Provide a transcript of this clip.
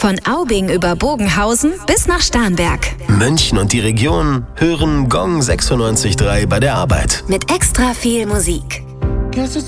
Von Aubing über Bogenhausen bis nach Starnberg. München und die Region hören Gong 96.3 bei der Arbeit. Mit extra viel Musik.